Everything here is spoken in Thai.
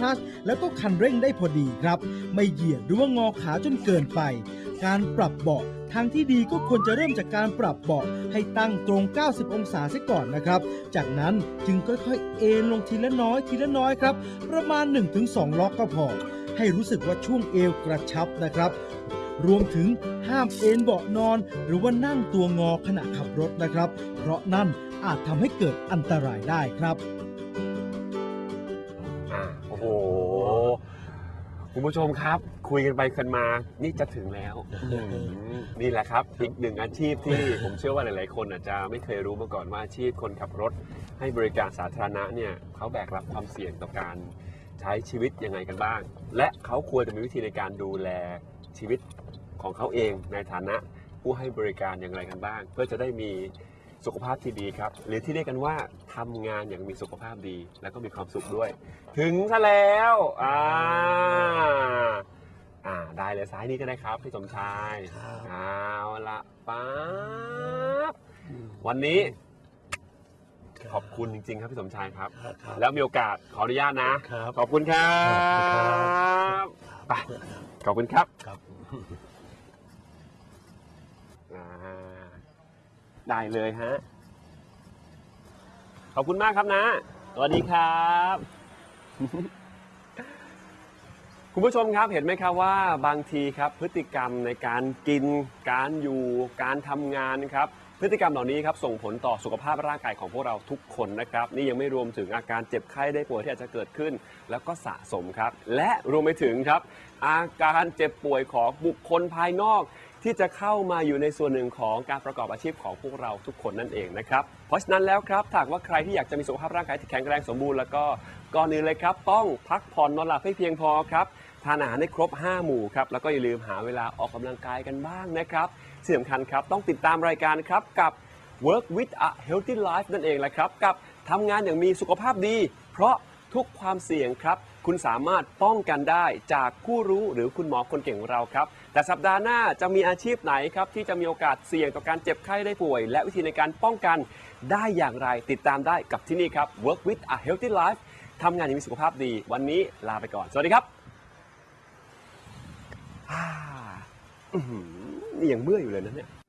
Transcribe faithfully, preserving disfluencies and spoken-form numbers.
ลัชแล้วก็คันเร่งได้พอดีครับไม่เหยียดหรือว่างอขาจนเกินไปการปรับเบาะทางที่ดีก็ควรจะเริ่มจากการปรับเบาะให้ตั้งตรงเก้าสิบองศาเสียก่อนนะครับจากนั้นจึงค่อยๆเอนลงทีละน้อยทีละน้อยครับประมาณ หนึ่งถึงสอง ล็อกก็พอให้รู้สึกว่าช่วงเอวกระชับนะครับรวมถึงห้ามเอนเบาะนอนหรือว่านั่งตัวงอขณะขับรถนะครับเพราะนั่นอาจทำให้เกิดอันตรายได้ครับอ่าโอ้โหคุณผู้ชมครับคุยกันไปกันมานี่จะถึงแล้วนี่แหละครับอีกหนึ่งอาชีพที่ผมเชื่อว่าหลายๆคนอาจจะไม่เคยรู้มาก่อนว่าอาชีพคนขับรถให้บริการสาธารณะเนี่ยเขาแบกรับความเสี่ยงต่อการใช้ชีวิตยังไงกันบ้างและเขาควรจะมีวิธีในการดูแลชีวิตของเขาเองในฐานะผู้ให้บริการอย่างไรกันบ้างเพื่อจะได้มีสุขภาพที่ดีครับหรือที่เรียกกันว่าทำงานอย่างมีสุขภาพดีแล้วก็มีความสุขด้วยถึงซะแล้วอ่าอ่าได้เลยซ้ายนี้ก็ได้ครับพี่สมชายเอาละป๊าบวันนี้ขอบคุณจริงๆครับพี่สมชายครับแล้วมีโอกาสขออนุญาตนะขอบคุณครับไปขอบคุณครับได้เลยฮะขอบคุณมากครับนะสวัสดีครับคุณผู้ชมครับเห็นไหมครับว่าบางทีครับพฤติกรรมในการกินการอยู่การทำงานครับพฤติกรรมเหล่านี้ครับส่งผลต่อสุขภาพร่างกายของพวกเราทุกคนนะครับนี่ยังไม่รวมถึงอาการเจ็บไข้ได้ป่วยที่อาจจะเกิดขึ้นแล้วก็สะสมครับและรวมไปถึงครับอาการเจ็บป่วยของบุคคลภายนอกที่จะเข้ามาอยู่ในส่วนหนึ่งของการประกอบอาชีพของพวกเราทุกคนนั่นเองนะครับเพราะฉะนั้นแล้วครับถ้าว่าใครที่อยากจะมีสุขภาพร่างกายที่แข็งแรงสมบูรณ์แล้วก็ก่อนอื่นเลยครับต้องพักผ่อนนอนหลับให้เพียงพอครับทานอาหารให้ครบห้าหมู่ครับแล้วก็อย่าลืมหาเวลาออกกำลังกายกันบ้างนะครับที่สำคัญครับต้องติดตามรายการครับกับ Work with a Healthy Life นั่นเองแหละครับกับทำงานอย่างมีสุขภาพดีเพราะทุกความเสี่ยงครับคุณสามารถป้องกันได้จากผู้รู้หรือคุณหมอคนเก่งของเราครับแต่สัปดาห์หน้าจะมีอาชีพไหนครับที่จะมีโอกาสเสี่ยงต่อการเจ็บไข้ได้ป่วยและวิธีในการป้องกันได้อย่างไรติดตามได้กับที่นี่ครับ Work with a Healthy Life ทำงานอย่างมีสุขภาพดีวันนี้ลาไปก่อนสวัสดีครับนี่ยังเมื่อยอยู่เลยนะเนี่ย